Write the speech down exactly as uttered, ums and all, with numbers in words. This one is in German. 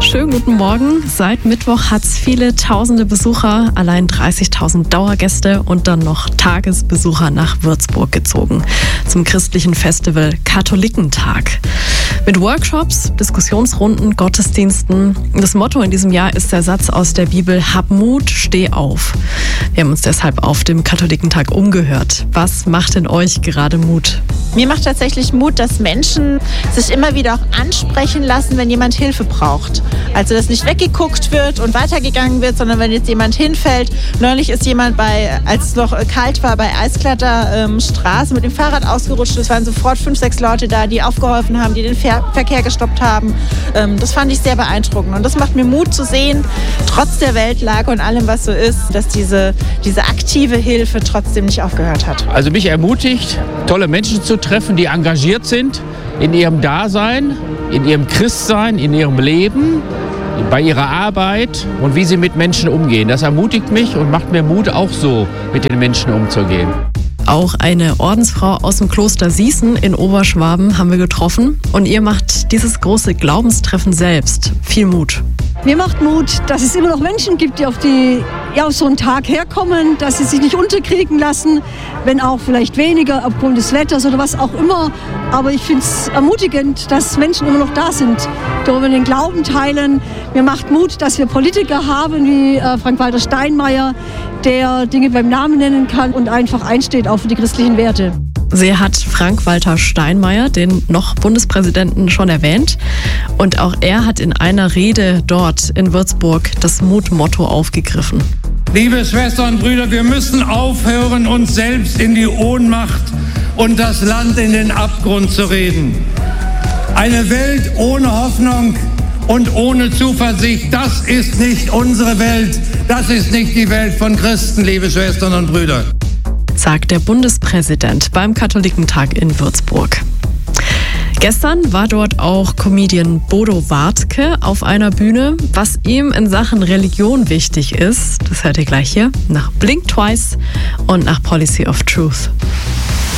Schönen guten Morgen. Seit Mittwoch hat es viele tausende Besucher, allein dreißigtausend Dauergäste und dann noch Tagesbesucher nach Würzburg gezogen. Zum christlichen Festival Katholikentag. Mit Workshops, Diskussionsrunden, Gottesdiensten. Das Motto in diesem Jahr ist der Satz aus der Bibel: Hab Mut, steh auf. Wir haben uns deshalb auf dem Katholikentag umgehört. Was macht in euch gerade Mut? Mir macht tatsächlich Mut, dass Menschen sich immer wieder auch ansprechen lassen, wenn jemand Hilfe braucht. Also, dass nicht weggeguckt wird und weitergegangen wird, sondern wenn jetzt jemand hinfällt. Neulich ist jemand, bei, als es noch kalt war, bei Eisglatter ähm, Straße mit dem Fahrrad ausgerutscht. Es waren sofort fünf, sechs Leute da, die aufgeholfen haben, die den Ver- Verkehr gestoppt haben. Ähm, das fand ich sehr beeindruckend. Und das macht mir Mut zu sehen, trotz der Weltlage und allem, was so ist, dass diese, diese aktive Hilfe trotzdem nicht aufgehört hat. Also mich ermutigt, tolle Menschen zu treffen, die engagiert sind in ihrem Dasein, in ihrem Christsein, in ihrem Leben, bei ihrer Arbeit und wie sie mit Menschen umgehen. Das ermutigt mich und macht mir Mut, auch so mit den Menschen umzugehen. Auch eine Ordensfrau aus dem Kloster Sießen in Oberschwaben haben wir getroffen. Und ihr macht dieses große Glaubenstreffen selbst. Viel Mut. Mir macht Mut, dass es immer noch Menschen gibt, die auf, die, ja, auf so einen Tag herkommen, dass sie sich nicht unterkriegen lassen, wenn auch vielleicht weniger aufgrund des Wetters oder was auch immer. Aber ich finde es ermutigend, dass Menschen immer noch da sind, darüber den Glauben teilen. Mir macht Mut, dass wir Politiker haben wie äh, Frank-Walter Steinmeier, der Dinge beim Namen nennen kann und einfach einsteht auch für die christlichen Werte. Sie hat Frank-Walter Steinmeier, den noch Bundespräsidenten, schon erwähnt. Und auch er hat in einer Rede dort in Würzburg das Mutmotto aufgegriffen. Liebe Schwestern und Brüder, wir müssen aufhören, uns selbst in die Ohnmacht und das Land in den Abgrund zu reden. Eine Welt ohne Hoffnung und ohne Zuversicht, das ist nicht unsere Welt. Das ist nicht die Welt von Christen, liebe Schwestern und Brüder. Sagt der Bundespräsident beim Katholikentag in Würzburg. Gestern war dort auch Comedian Bodo Wartke auf einer Bühne. Was ihm in Sachen Religion wichtig ist, das hört ihr gleich hier, nach Blink Twice und nach Policy of Truth.